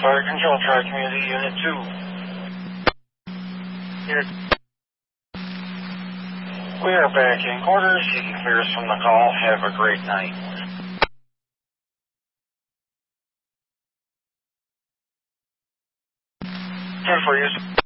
Fire Control, Tri-Community Unit 2. Unit. We are back in quarters. You can clear us from the call. Have a great night. 10 for use.